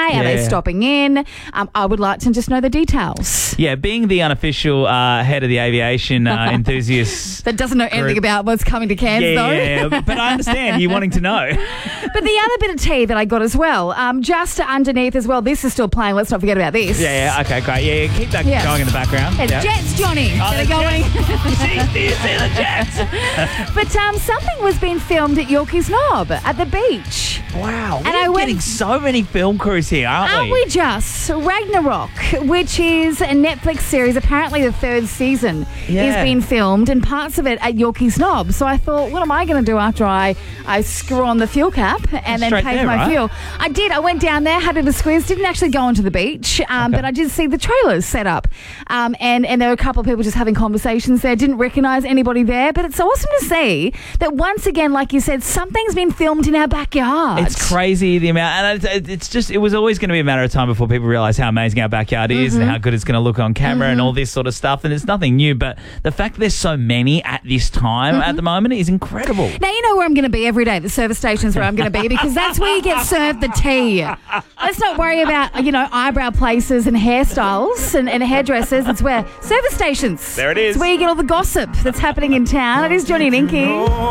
by? Are they stopping in? I would like to just know the details. Yeah, being the unofficial head of the aviation enthusiasts. That doesn't know anything about what's coming to Cairns, though. Yeah, but I understand you wanting to know. But the other bit of tea that I got as well, just underneath as well, this is still playing. Let's not forget about this. Yeah, okay, great. Yeah, keep that going in the background. It's jets, Johnny. They're going. Do you see the jets? But something was being filmed at Yorkeys Knob at the beach. Wow, we're getting so many film crews here, aren't we? Just? Ragnarok, which is a Netflix series, apparently the third season is being filmed, and parts of it at Yorkeys Knob. So I thought, what am I going to do after I screw on the fuel cap and then pay for my fuel? I did. I went down there, had a squeeze, didn't actually go onto the beach, but I did see the trailers set up. And there were a couple of people just having conversations there. Didn't recognise anybody there, but it's awesome to see that once again, like you said, something's been filmed in our backyard. It's crazy the amount, and it was always going to be a matter of time before people realise how amazing our backyard is and how good it's going to look on camera and all this sort of stuff. And it's nothing new, but the fact that there's so many at this time at the moment is incredible. Now you know where I'm going to be every day. The service station's where I'm going to be, because that's where you get served the tea. Let's not worry about eyebrow places and hairstyles and hairdressers. It's where service stations. There it is. It's where you get all the gossip that's happening in town. It is Johnny and Inky.